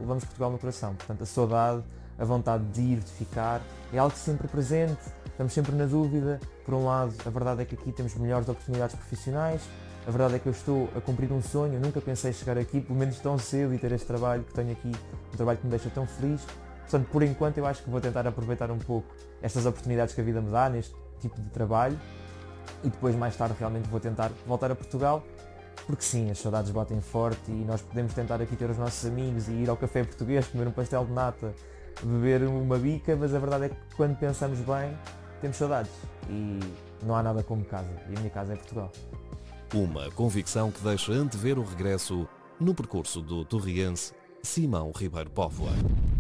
levamos Portugal no coração. Portanto, a saudade, a vontade de ir, de ficar, é algo sempre presente, estamos sempre na dúvida. Por um lado, a verdade é que aqui temos melhores oportunidades profissionais, a verdade é que eu estou a cumprir um sonho, eu nunca pensei chegar aqui, pelo menos tão cedo, e ter este trabalho que tenho aqui, um trabalho que me deixa tão feliz. Portanto, por enquanto, eu acho que vou tentar aproveitar um pouco estas oportunidades que a vida me dá neste tipo de trabalho, e depois, mais tarde, realmente vou tentar voltar a Portugal, porque sim, as saudades batem forte e nós podemos tentar aqui ter os nossos amigos e ir ao café português, comer um pastel de nata, beber uma bica, mas a verdade é que quando pensamos bem, temos saudades e não há nada como casa, e a minha casa é Portugal. Uma convicção que deixa antever o regresso no percurso do torriense Simão Ribeiro Póvoa.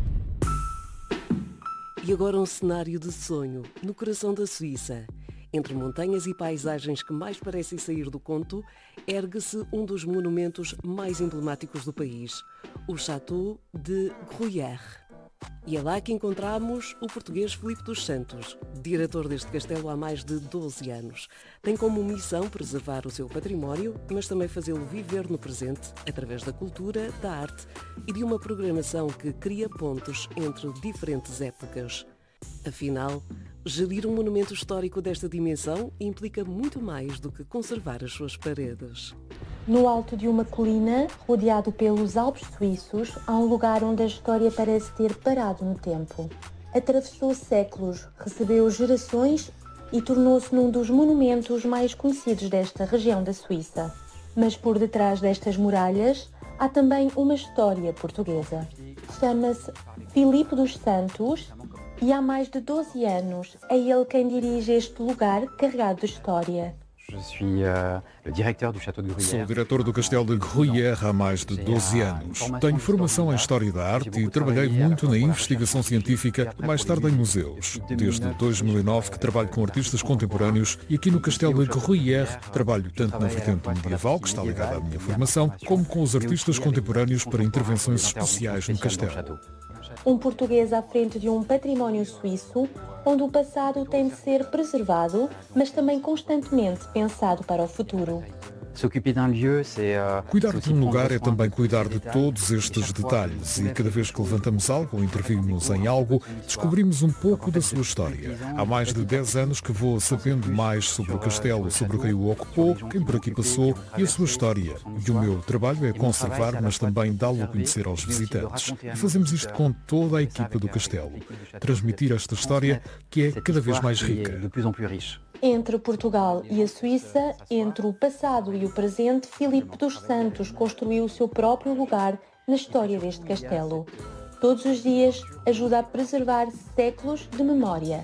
E agora um cenário de sonho, no coração da Suíça. Entre montanhas e paisagens que mais parecem sair do conto, ergue-se um dos monumentos mais emblemáticos do país, o Château de Gruyère. E é lá que encontramos o português Filipe dos Santos, diretor deste castelo há mais de 12 anos. Tem como missão preservar o seu património, mas também fazê-lo viver no presente, através da cultura, da arte e de uma programação que cria pontos entre diferentes épocas. Afinal, gerir um monumento histórico desta dimensão implica muito mais do que conservar as suas paredes. No alto de uma colina, rodeado pelos Alpes suíços, há um lugar onde a história parece ter parado no tempo. Atravessou séculos, recebeu gerações e tornou-se num dos monumentos mais conhecidos desta região da Suíça. Mas por detrás destas muralhas há também uma história portuguesa. Chama-se Filipe dos Santos e há mais de 12 anos é ele quem dirige este lugar carregado de história. Sou diretor do Castelo de Gruyère há mais de 12 anos. Tenho formação em História da Arte e trabalhei muito na investigação científica, mais tarde em museus. Desde 2009 que trabalho com artistas contemporâneos e aqui no Castelo de Gruyère trabalho tanto na vertente medieval, que está ligada à minha formação, como com os artistas contemporâneos para intervenções especiais no castelo. Um português à frente de um património suíço, onde o passado tem de ser preservado, mas também constantemente pensado para o futuro. Cuidar de um lugar é também cuidar de todos estes detalhes e cada vez que levantamos algo ou intervimos em algo, descobrimos um pouco da sua história. Há mais de 10 anos que vou sabendo mais sobre o castelo, sobre o que o ocupou, quem por aqui passou e a sua história. E o meu trabalho é conservar, mas também dá-lo a conhecer aos visitantes. E fazemos isto com toda a equipa do castelo. Transmitir esta história que é cada vez mais rica. Entre Portugal e a Suíça, entre o passado e o presente, Filipe dos Santos construiu o seu próprio lugar na história deste castelo. Todos os dias ajuda a preservar séculos de memória.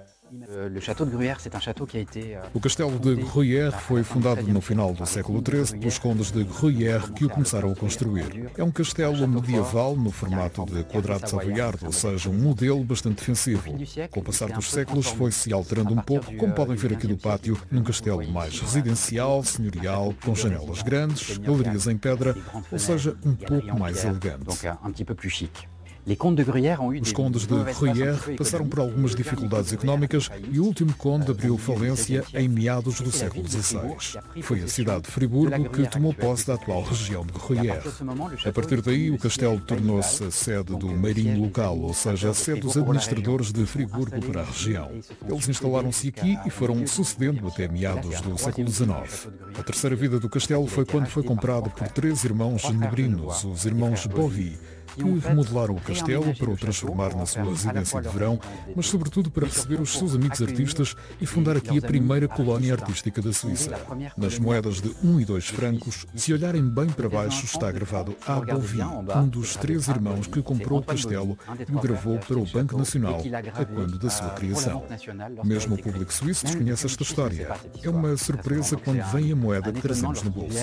O Castelo de Gruyère foi fundado no final do século XIII pelos condes de Gruyère que o começaram a construir. É um castelo medieval no formato de quadrado savoiardo, ou seja, um modelo bastante defensivo. Com o passar dos séculos foi-se alterando um pouco, como podem ver aqui do pátio, num castelo mais residencial, senhorial, com janelas grandes, galerias em pedra, ou seja, um pouco mais elegante. Os condes de Gruyère passaram por algumas dificuldades económicas e o último conde abriu falência em meados do século XVI. Foi a cidade de Friburgo que tomou posse da atual região de Gruyère. A partir daí, o castelo tornou-se a sede do meirinho local, ou seja, a sede dos administradores de Friburgo para a região. Eles instalaram-se aqui e foram sucedendo até meados do século XIX. A terceira vida do castelo foi quando foi comprado por 3 irmãos genebриnos, os irmãos Bovy, que remodelaram o castelo para o transformar na sua residência de verão, mas sobretudo para receber os seus amigos artistas e fundar aqui a primeira colónia artística da Suíça. Nas moedas de 1 e 2 francos, se olharem bem para baixo, está gravado A. Bovy, um dos 3 irmãos que comprou o castelo e o gravou para o Banco Nacional a quando da sua criação. Mesmo o público suíço desconhece esta história. É uma surpresa quando vem a moeda que trazemos no bolso.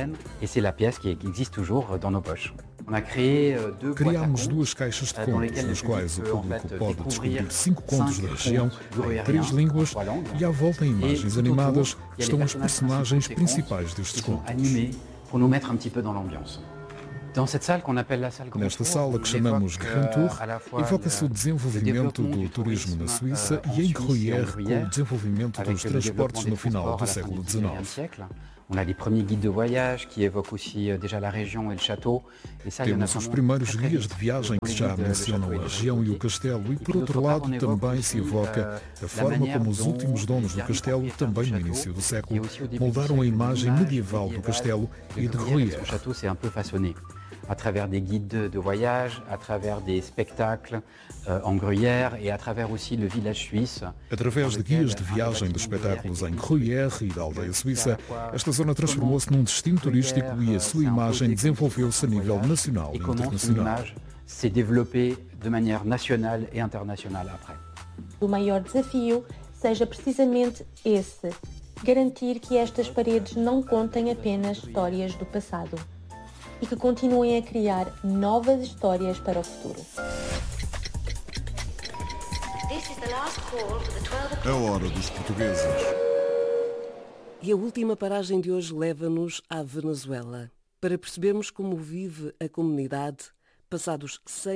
Criámos 2 caixas de contos, nas quais o público pode descobrir 5 contos da região, em 3 línguas, e à volta, em imagens animadas, estão os personagens principais destes contos. Nesta sala, que chamamos Grand Tour, evoca-se o desenvolvimento do turismo na Suíça e em Gruyère com o desenvolvimento dos transportes no final do século XIX. On a les premiers guides de voyage qui évoquent aussi déjà la région et le château. Temos os primeiros guias de viagem que já mencionam a região e o castelo e, por outro lado, também se evoca a forma como os últimos donos do castelo, também no início do século, moldaram a imagem medieval do castelo e de Gruyère. À travers des guides de voyage, à travers des spectacles en Gruyère et à travers aussi le village suisse. Através de guias de viagem dos espetáculos em Gruyère e da aldeia suíça, esta zona transformou-se num destino turístico e a sua imagem desenvolveu-se a nível nacional e internacional. S'est développée de manière nationale et internationale après. O maior desafio seja precisamente esse: garantir que estas paredes não contem apenas histórias do passado e que continuem a criar novas histórias para o futuro. A hora dos portugueses. E a última paragem de hoje leva-nos à Venezuela, para percebermos como vive a comunidade passados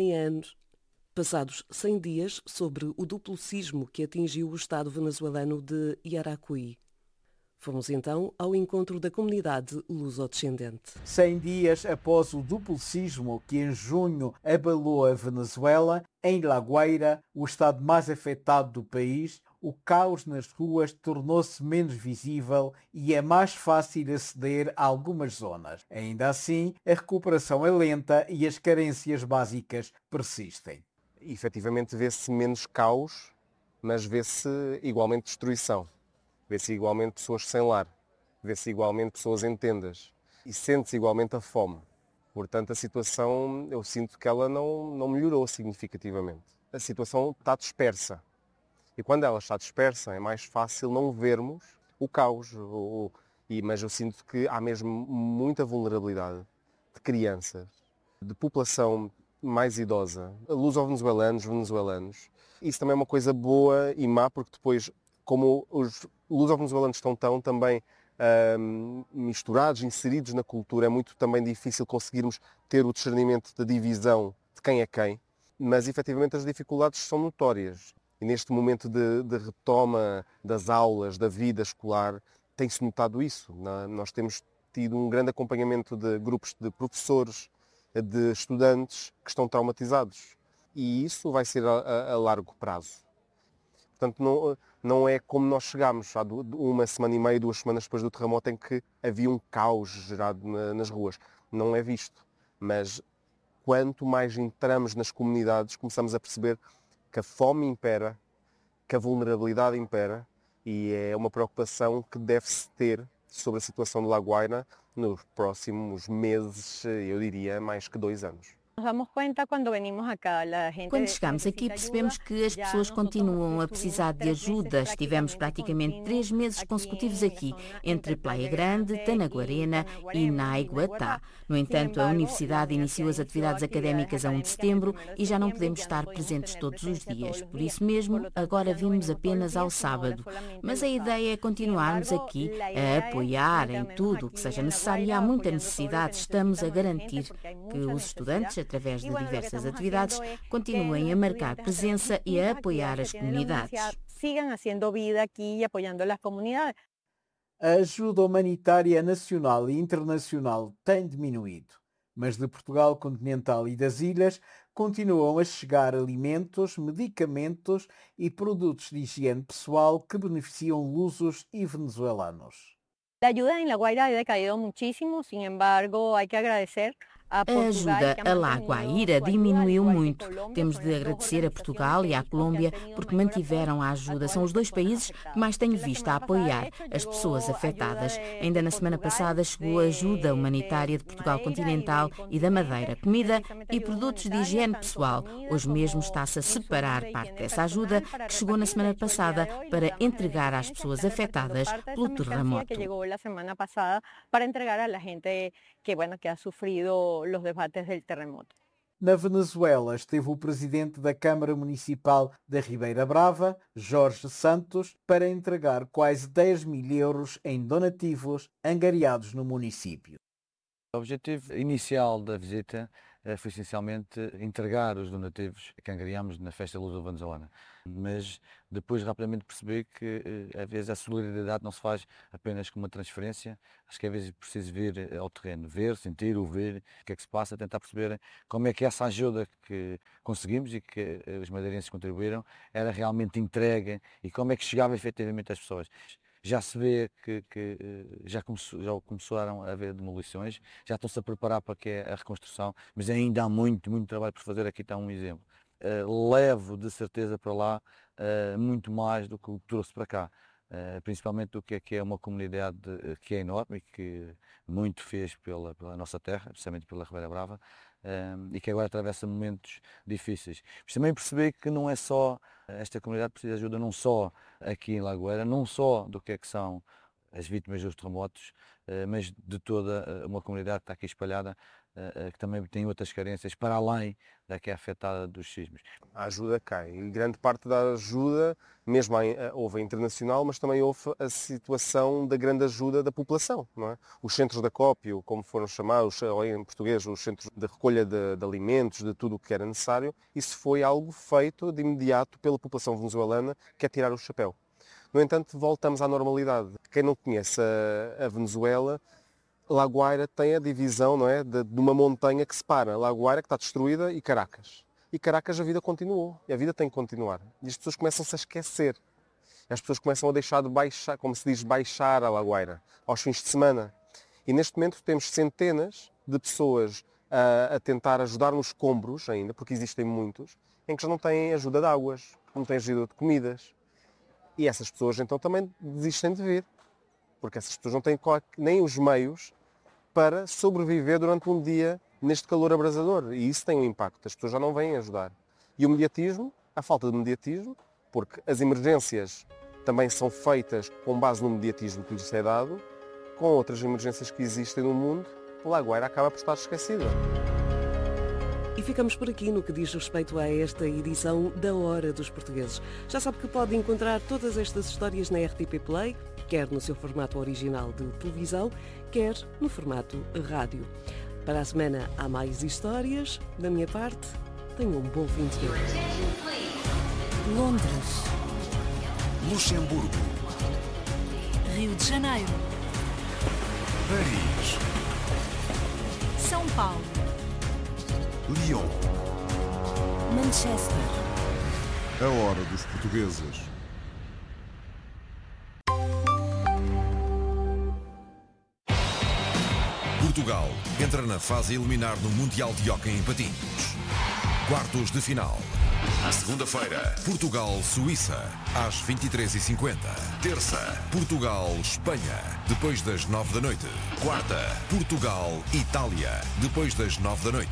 100 dias sobre o duplo sismo que atingiu o estado venezuelano de Yaracuy. Fomos então ao encontro da comunidade luso-descendente. 100 dias após o duplo sismo que em junho abalou a Venezuela, em La Guaira, o estado mais afetado do país, o caos nas ruas tornou-se menos visível e é mais fácil aceder a algumas zonas. Ainda assim, a recuperação é lenta e as carências básicas persistem. Efetivamente vê-se menos caos, mas vê-se igualmente destruição. Vê-se igualmente pessoas sem lar, vê-se igualmente pessoas em tendas e sente-se igualmente a fome. Portanto, a situação, eu sinto que ela não melhorou significativamente. A situação está dispersa. E quando ela está dispersa, é mais fácil não vermos o caos. Mas eu sinto que há mesmo muita vulnerabilidade de crianças, de população mais idosa, luso-venezuelanos. Isso também é uma coisa boa e má, porque depois, como os luso-venezuelanos estão também misturados, inseridos na cultura, é muito também difícil conseguirmos ter o discernimento da divisão de quem é quem, mas efetivamente as dificuldades são notórias. E neste momento de retoma das aulas, da vida escolar, tem-se notado isso. Nós temos tido um grande acompanhamento de grupos de professores, de estudantes que estão traumatizados. E isso vai ser a largo prazo. Portanto, não é como nós chegámos há uma semana e meia, 2 semanas depois do terremoto, em que havia um caos gerado nas ruas. Não é visto. Mas quanto mais entramos nas comunidades, começamos a perceber que a fome impera, que a vulnerabilidade impera, e é uma preocupação que deve-se ter sobre a situação de La Guaira nos próximos meses, eu diria mais que 2 anos. Quando chegamos aqui percebemos que as pessoas continuam a precisar de ajuda. Estivemos praticamente 3 meses consecutivos aqui, entre Playa Grande, Tanaguarena e Naiguatá. No entanto, a Universidade iniciou as atividades académicas a 1 de setembro e já não podemos estar presentes todos os dias. Por isso mesmo, agora vimos apenas ao sábado. Mas a ideia é continuarmos aqui a apoiar em tudo o que seja necessário e há muita necessidade. Estamos a garantir que os estudantes, através de diversas atividades, continuem a marcar presença e a apoiar as comunidades. A ajuda humanitária nacional e internacional tem diminuído, mas de Portugal continental e das ilhas continuam a chegar alimentos, medicamentos e produtos de higiene pessoal que beneficiam lusos e venezuelanos. A ajuda em La Guaira ha decaído muchísimo, sin embargo, hay que agradecer. A ajuda a La Guaira diminuiu muito. Temos de agradecer a Portugal e à Colômbia porque mantiveram a ajuda. São os 2 países que mais tenho visto a apoiar as pessoas afetadas. Ainda na semana passada chegou a ajuda humanitária de Portugal continental e da Madeira, comida e produtos de higiene pessoal. Hoje mesmo está-se a separar parte dessa ajuda que chegou na semana passada para entregar às pessoas afetadas pelo terremoto. Que ha sufrido los debates del terremoto. Na Venezuela esteve o presidente da Câmara Municipal da Ribeira Brava, Jorge Santos, para entregar quase 10.000 euros em donativos angariados no município. O objetivo inicial da visita foi essencialmente entregar os donativos que angariámos na Festa Luso-Venezuelana. Mas depois rapidamente percebi que às vezes a solidariedade não se faz apenas com uma transferência, acho que às vezes é preciso vir ao terreno, ver, sentir, ouvir o que é que se passa, tentar perceber como é que essa ajuda que conseguimos e que os madeirenses contribuíram era realmente entregue e como é que chegava efetivamente às pessoas. Já se vê que já começaram a haver demolições, já estão-se a preparar para que é a reconstrução, mas ainda há muito trabalho por fazer. Aqui está um exemplo. Levo de certeza para lá muito mais do que o que trouxe para cá, principalmente do que é uma comunidade que é enorme e que muito fez pela nossa terra, especialmente pela Ribeira Brava, e que agora atravessa momentos difíceis. Mas também percebi que não é só, esta comunidade precisa de ajuda não só aqui em Lagoeira, não só do que são as vítimas dos terremotos, mas de toda uma comunidade que está aqui espalhada, que também tem outras carências para além da que é afetada dos sismos. A ajuda cai e grande parte da ajuda, mesmo houve a internacional, mas também houve a situação da grande ajuda da população, não é? Os centros de acópio, como foram chamados em português, os centros de recolha de alimentos, de tudo o que era necessário, isso foi algo feito de imediato pela população venezuelana, que é tirar o chapéu. No entanto, voltamos à normalidade. Quem não conhece a Venezuela, La Guaira tem a divisão, não é, de uma montanha que separa La Guaira, que está destruída, e Caracas. E Caracas a vida continuou, e a vida tem que continuar. E as pessoas começam-se a esquecer. E as pessoas começam a deixar de baixar, como se diz, baixar a La Guaira, aos fins de semana. E neste momento temos centenas de pessoas a tentar ajudar nos escombros ainda, porque existem muitos, em que já não têm ajuda de águas, não têm ajuda de comidas. E essas pessoas então também desistem de vir, porque essas pessoas não têm nem os meios para sobreviver durante um dia neste calor abrasador. E isso tem um impacto, as pessoas já não vêm ajudar. E o mediatismo, a falta de mediatismo, porque as emergências também são feitas com base no mediatismo que lhes é dado, com outras emergências que existem no mundo, La Guaira acaba por estar esquecida. E ficamos por aqui no que diz respeito a esta edição da Hora dos Portugueses. Já sabe que pode encontrar todas estas histórias na RTP Play, quer no seu formato original de televisão, quer no formato rádio. Para a semana há mais histórias. Da minha parte, tenham um bom fim de semana. Londres, Luxemburgo, Rio de Janeiro, Paris, São Paulo, Lyon. Manchester. A Hora dos Portugueses. Portugal entra na fase eliminar no Mundial de Hóquei em Patins. Quartos de final. À segunda-feira, Portugal-Suíça, às 23h50. Terça, Portugal-Espanha, depois das 9h. Quarta, Portugal-Itália, depois das 9h.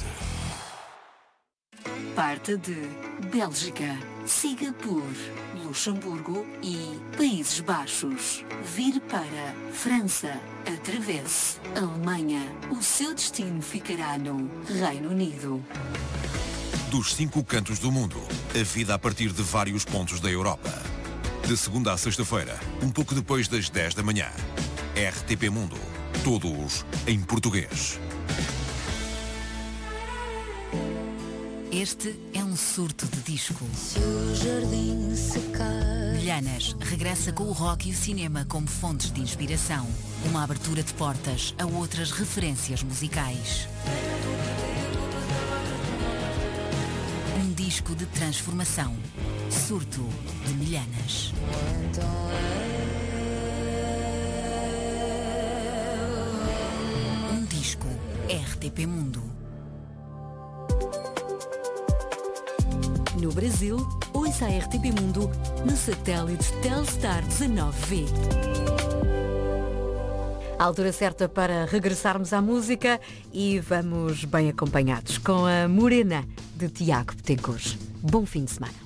Parte de Bélgica, siga por Luxemburgo e Países Baixos. Vire para França, atravesse Alemanha. O seu destino ficará no Reino Unido. Dos 5 cantos do mundo, a vida a partir de vários pontos da Europa. De segunda a sexta-feira, um pouco depois das 10 da manhã. RTP Mundo, todos em português. Este é um surto de disco. Milhanas regressa com o rock e o cinema como fontes de inspiração. Uma abertura de portas a outras referências musicais. Um disco de transformação. Surto de Milhanas. Um disco RTP Mundo. No Brasil, ouça a RTP Mundo no satélite Telstar 19V. A altura certa para regressarmos à música e vamos bem acompanhados com a Morena de Tiago Betancourt. Bom fim de semana.